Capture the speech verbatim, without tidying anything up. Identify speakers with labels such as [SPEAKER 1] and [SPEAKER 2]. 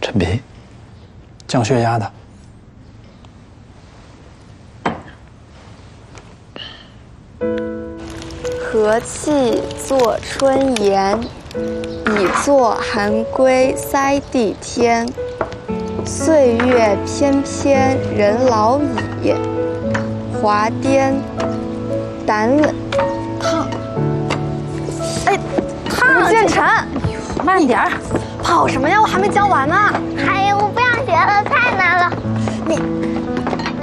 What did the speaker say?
[SPEAKER 1] 陈皮，降血压的。
[SPEAKER 2] 和气作春言，以作寒归塞地天。岁月翩翩人老矣，华颠胆冷烫。哎，烫！吴建成，慢点儿，跑什么呀？我还没教完呢。
[SPEAKER 3] 哎呀，我不想学了，太难了。
[SPEAKER 2] 你。